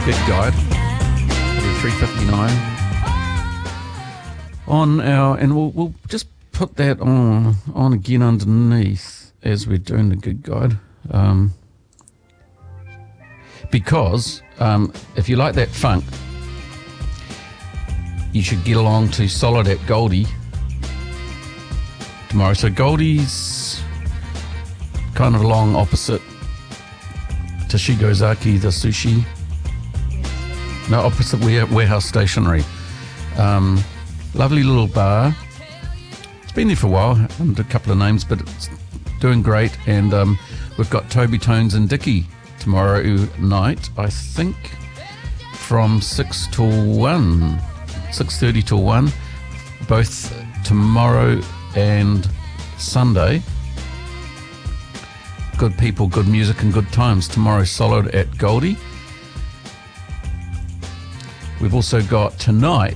gig guide, 359 on our, and we'll just put that on again underneath as we're doing the gig guide, because if you like that funk, you should get along to Solid at Goldie tomorrow. So Goldie's kind of along opposite Tashigozaki, the sushi. No, opposite Warehouse Stationery. Lovely little bar. It's been there for a while, under a couple of names, but it's doing great. And we've got Toby Tones and Dicky tomorrow night, I think, from 6 till 1. 6:30 till 1, both tomorrow and Sunday. Good people, good music and good times. Tomorrow, Solid at Goldie. We've also got tonight